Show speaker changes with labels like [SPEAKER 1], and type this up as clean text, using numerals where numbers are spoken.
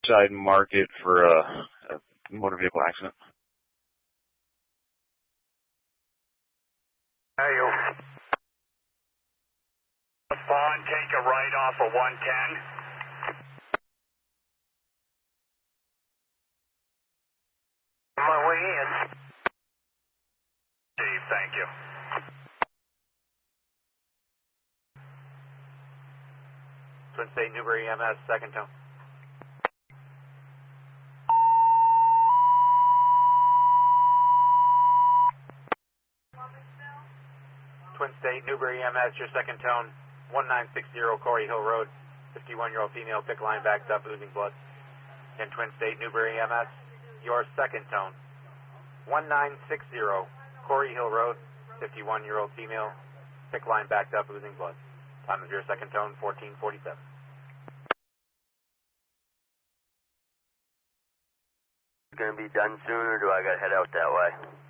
[SPEAKER 1] side market for a motor vehicle accident.
[SPEAKER 2] Hey, you. Spawn, take a right off of 110. On my way in. Steve, thank you.
[SPEAKER 3] Twin State Newbury EMS, second tone. Twin State Newbury EMS, your second tone, 1960 Corey Hill Road, 51-year-old female, pick line backed up, losing blood. And Twin State Newbury EMS, your second tone, 1960 Corey Hill Road, 51-year-old female, pick line backed up, losing blood. Time of your second tone, 14:47.
[SPEAKER 4] Gonna be done soon, or do I gotta head out that way?